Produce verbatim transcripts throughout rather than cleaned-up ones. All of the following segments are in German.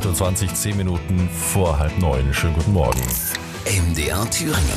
achtundzwanzig, zehn Minuten vor halb neun. Schönen guten Morgen. M D R Thüringen.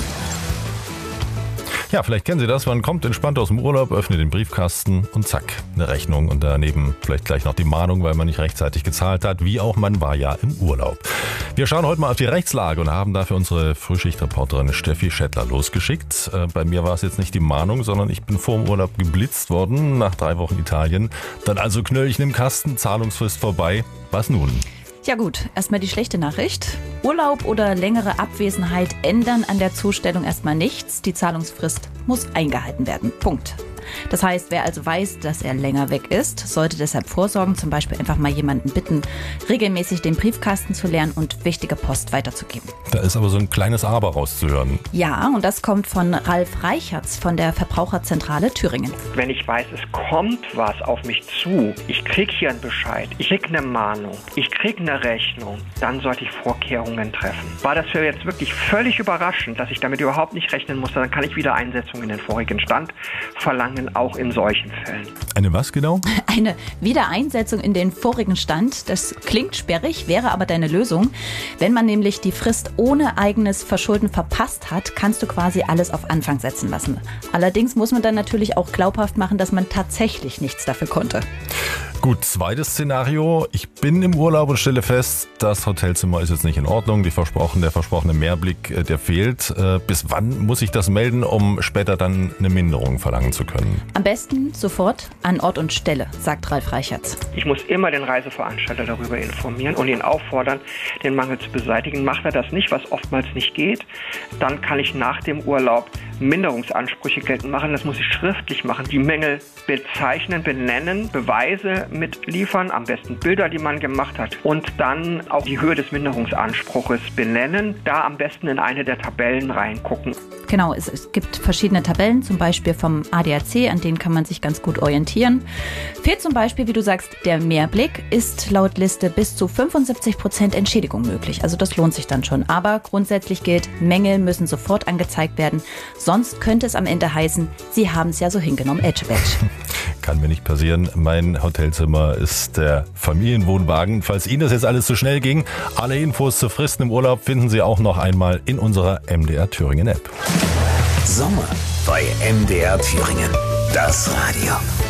Ja, vielleicht kennen Sie das. Man kommt entspannt aus dem Urlaub, öffnet den Briefkasten und zack, eine Rechnung. Und daneben vielleicht gleich noch die Mahnung, weil man nicht rechtzeitig gezahlt hat. Wie auch, man war ja im Urlaub. Wir schauen heute mal auf die Rechtslage und haben dafür unsere Frühschichtreporterin Steffi Schettler losgeschickt. Äh, bei mir war es jetzt nicht die Mahnung, sondern ich bin vor dem Urlaub geblitzt worden, nach drei Wochen Italien. Dann also Knöllchen im Kasten, Zahlungsfrist vorbei. Was nun? Ja gut, erstmal die schlechte Nachricht. Urlaub oder längere Abwesenheit ändern an der Zustellung erstmal nichts. Die Zahlungsfrist muss eingehalten werden. Punkt. Das heißt, wer also weiß, dass er länger weg ist, sollte deshalb vorsorgen, zum Beispiel einfach mal jemanden bitten, regelmäßig den Briefkasten zu leeren und wichtige Post weiterzugeben. Da ist aber so ein kleines Aber rauszuhören. Ja, und das kommt von Ralf Reichertz von der Verbraucherzentrale Thüringen. Wenn ich weiß, es kommt was auf mich zu, ich kriege hier einen Bescheid, ich kriege eine Mahnung, ich kriege eine Rechnung, dann sollte ich Vorkehrungen treffen. War das für jetzt wirklich völlig überraschend, dass ich damit überhaupt nicht rechnen musste, dann kann ich wieder Einsetzung in den vorigen Stand verlangen, auch in solchen Fällen. Eine was genau? Eine Wiedereinsetzung in den vorigen Stand. Das klingt sperrig, wäre aber deine Lösung. Wenn man nämlich die Frist ohne eigenes Verschulden verpasst hat, kannst du quasi alles auf Anfang setzen lassen. Allerdings muss man dann natürlich auch glaubhaft machen, dass man tatsächlich nichts dafür konnte. Gut, zweites Szenario. Ich bin im Urlaub und stelle fest, das Hotelzimmer ist jetzt nicht in Ordnung. Die versprochen, der versprochene Mehrblick, der fehlt. Bis wann muss ich das melden, um später dann eine Minderung verlangen zu können? Am besten sofort an Ort und Stelle, sagt Ralf Reichertz. Ich muss immer den Reiseveranstalter darüber informieren und ihn auffordern, den Mangel zu beseitigen. Macht er das nicht, was oftmals nicht geht, dann kann ich nach dem Urlaub Minderungsansprüche geltend machen. Das muss ich schriftlich machen. Die Mängel bezeichnen, benennen, Beweise mitliefern, am besten Bilder, die man gemacht hat und dann auch die Höhe des Minderungsanspruches benennen. Da am besten in eine der Tabellen reingucken. Genau, es, es gibt verschiedene Tabellen, zum Beispiel vom A D A C, an denen kann man sich ganz gut orientieren. Fehlt zum Beispiel, wie du sagst, der Mehrblick, ist laut Liste bis zu fünfundsiebzig Prozent Entschädigung möglich. Also das lohnt sich dann schon. Aber grundsätzlich gilt, Mängel müssen sofort angezeigt werden. Sonst könnte es am Ende heißen, sie haben es ja so hingenommen, Edgebadge. Kann mir nicht passieren. Mein Hotelzimmer ist der Familienwohnwagen. Falls Ihnen das jetzt alles zu schnell ging, alle Infos zu Fristen im Urlaub finden Sie auch noch einmal in unserer M D R Thüringen App. Sommer bei M D R Thüringen. Das Radio.